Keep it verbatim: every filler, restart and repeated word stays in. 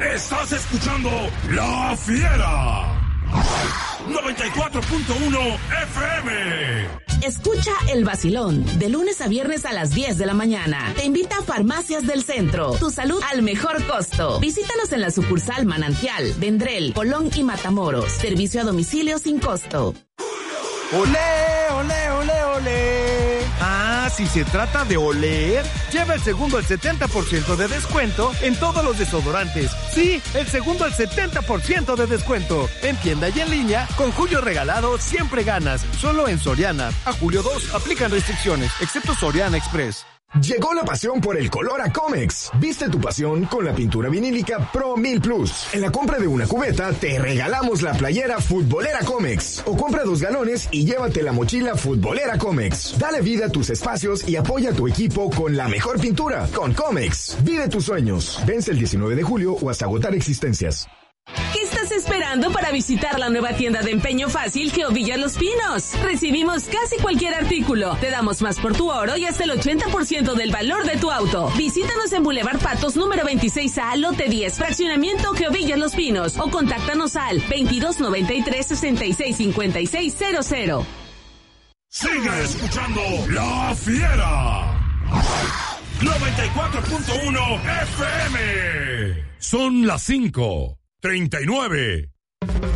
Estás escuchando La Fiera. noventa y cuatro punto uno F M. Escucha El Vacilón, de lunes a viernes a las diez de la mañana. Te invita a Farmacias del Centro, tu salud al mejor costo. Visítanos en la sucursal Manantial, Vendrell, Colón y Matamoros. Servicio a domicilio sin costo. ¡Olé, olé, olé, olé! Ah, si se trata de oler, lleva el segundo al setenta por ciento de descuento en todos los desodorantes. Sí, el segundo al setenta por ciento de descuento. En tienda y en línea, con Julio Regalado siempre ganas. Solo en Soriana. A julio dos aplican restricciones, excepto Soriana Express. Llegó la pasión por el color a Comex. Viste tu pasión con la pintura vinílica Pro mil Plus. En la compra de una cubeta, te regalamos la playera futbolera Comex. O compra dos galones y llévate la mochila futbolera Comex. Dale vida a tus espacios y apoya a tu equipo con la mejor pintura. Con Comex. Vive tus sueños. Vence el diecinueve de julio o hasta agotar existencias. ¿Qué estás esperando para visitar la nueva tienda de empeño fácil Geovilla Los Pinos? Recibimos casi cualquier artículo. Te damos más por tu oro y hasta el ochenta por ciento del valor de tu auto. Visítanos en Boulevard Patos número veintiséis A, lote diez, fraccionamiento Geovilla Los Pinos, o contáctanos al veintidós noventa y tres, sesenta y seis cincuenta y seis cero cero. Sigue escuchando La Fiera. noventa y cuatro punto uno F M. Son las cinco treinta y nueve.